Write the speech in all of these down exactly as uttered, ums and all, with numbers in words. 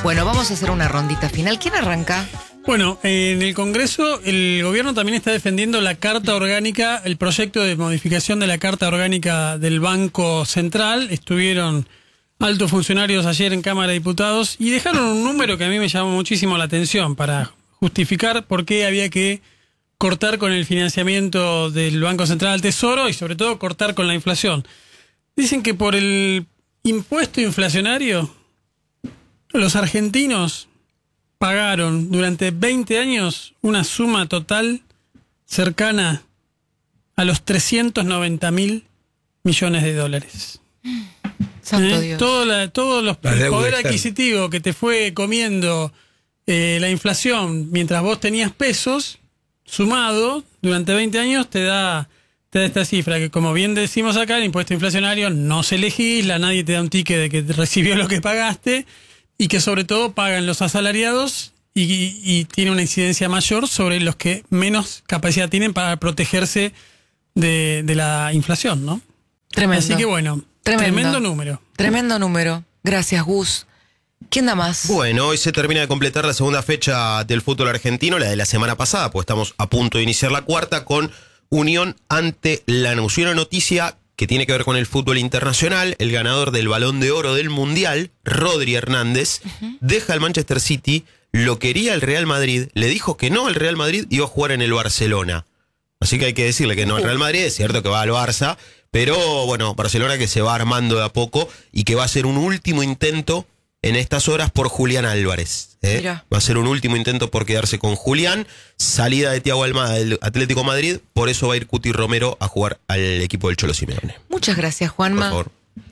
Bueno, vamos a hacer una rondita final. ¿Quién arranca? Bueno, en el Congreso el gobierno también está defendiendo la Carta Orgánica, el proyecto de modificación de la Carta Orgánica del Banco Central. Estuvieron altos funcionarios ayer en Cámara de Diputados y dejaron un número que a mí me llamó muchísimo la atención para justificar por qué había que cortar con el financiamiento del Banco Central al Tesoro y sobre todo cortar con la inflación. Dicen que por el impuesto inflacionario los argentinos pagaron durante veinte años una suma total cercana a los trescientos noventa mil millones de dólares. Santo ¿Eh? Dios. Todo, la, todo los, el poder adquisitivo que te fue comiendo eh, la inflación mientras vos tenías pesos, sumado durante veinte años, te da, te da esta cifra que, como bien decimos acá, el impuesto inflacionario no se legisla, nadie te da un ticket de que recibió lo que pagaste, y que sobre todo pagan los asalariados y, y, y tiene una incidencia mayor sobre los que menos capacidad tienen para protegerse de, de la inflación, ¿no? Tremendo. Así que bueno, Tremendo. tremendo número. Tremendo número. Gracias, Gus. ¿Quién da más? Bueno, hoy se termina de completar la segunda fecha del fútbol argentino, la de la semana pasada, pues estamos a punto de iniciar la cuarta con Unión ante Lanús. Y una noticia que tiene que ver con el fútbol internacional: el ganador del Balón de Oro del Mundial, Rodri Hernández, uh-huh. deja el Manchester City, lo quería el Real Madrid, le dijo que no al Real Madrid, iba a jugar en el Barcelona. Así que hay que decirle que no al Real Madrid, es cierto que va al Barça, pero bueno, Barcelona que se va armando de a poco y que va a ser un último intento en estas horas por Julián Álvarez. ¿eh? Va a ser un último intento por quedarse con Julián. Salida de Thiago Almada del Atlético Madrid. Por eso va a ir Cuti Romero a jugar al equipo del Cholo Simeone. Muchas gracias, Juanma. Por favor.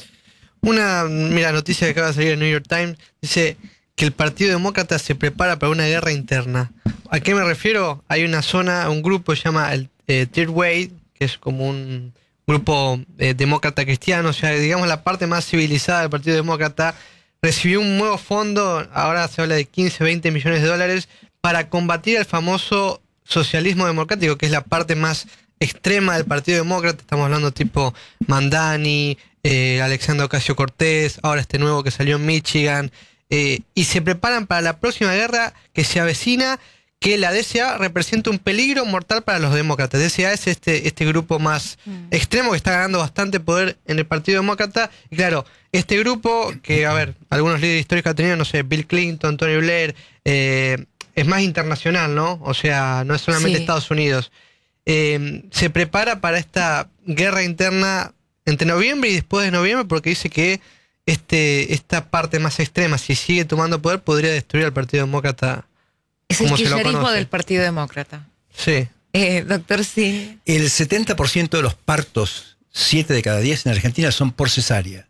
Una, mira, noticia que acaba de salir en el New York Times. Dice que el Partido Demócrata se prepara para una guerra interna. ¿A qué me refiero? Hay una zona, un grupo que se llama el eh, Third Way, que es como un grupo eh, demócrata cristiano, o sea, digamos la parte más civilizada del Partido Demócrata. Recibió un nuevo fondo, ahora se habla de quince, veinte millones de dólares, para combatir el famoso socialismo democrático, que es la parte más extrema del Partido Demócrata. Estamos hablando tipo Mandani, eh, Alexandria Ocasio-Cortez, ahora este nuevo que salió en Michigan, eh, y se preparan para la próxima guerra que se avecina, que la D S A representa un peligro mortal para los demócratas. D S A es este, este grupo más mm. extremo que está ganando bastante poder en el Partido Demócrata. Y claro, este grupo, que a ver, algunos líderes históricos han tenido, no sé, Bill Clinton, Tony Blair, eh, es más internacional, ¿no? O sea, no es solamente sí. Estados Unidos. Eh, se prepara para esta guerra interna entre noviembre y después de noviembre, porque dice que este, esta parte más extrema, si sigue tomando poder, podría destruir al Partido Demócrata. Es el kirchnerismo del Partido Demócrata. Sí. Eh, doctor, sí. El setenta por ciento de los partos, siete de cada diez en Argentina, son por cesárea.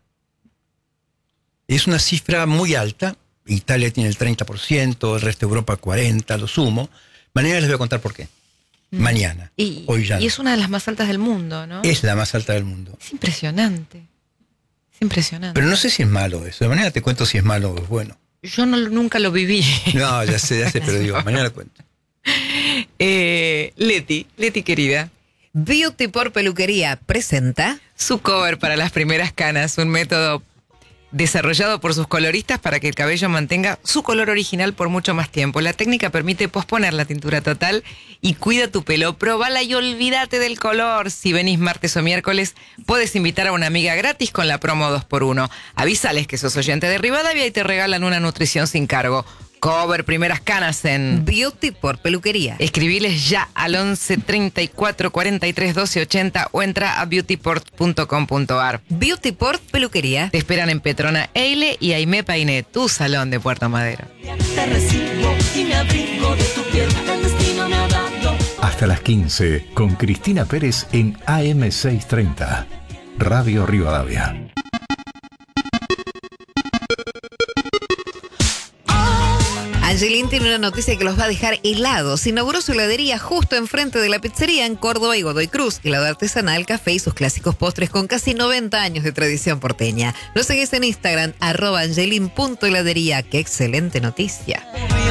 Es una cifra muy alta. Italia tiene el treinta por ciento, el resto de Europa cuarenta por ciento, lo sumo. Mañana les voy a contar por qué. Mm. Mañana. Y, hoy ya y no. es una de las más altas del mundo, ¿no? Es la más alta del mundo. Es impresionante. Es impresionante. Pero no sé si es malo eso. De manera te cuento si es malo o es bueno. Yo no, nunca lo viví. No, ya sé, ya sé, pero digo, mañana lo cuento. Eh, Leti, Leti querida. Beauty por Peluquería presenta su cover para las primeras canas, un método desarrollado por sus coloristas para que el cabello mantenga su color original por mucho más tiempo. La técnica permite posponer la tintura total y cuida tu pelo. Probala y olvídate del color. Si venís martes o miércoles, puedes invitar a una amiga gratis con la promo dos por uno. Avísales que sos oyente de Rivadavia y te regalan una nutrición sin cargo. Cover primeras canas en Beauty por Peluquería. Escribiles ya al once, treinta y cuatro, cuarenta y tres, doce, ochenta o entra a beautyport punto com punto ar. Beauty por Peluquería. Te esperan en Petrona Eile y Aimé Painé, tu salón de Puerto Madero. Te recibo y me abrigo de tu piel, el destino me ha dado. Hasta las quince con Cristina Pérez en A M seiscientos treinta. Radio Rivadavia. Angelín tiene una noticia que los va a dejar helados. Inauguró su heladería justo enfrente de la pizzería en Córdoba y Godoy Cruz. Helado artesanal, café y sus clásicos postres con casi noventa años de tradición porteña. Lo seguís en Instagram, arroba angelín punto heladería. ¡Qué excelente noticia!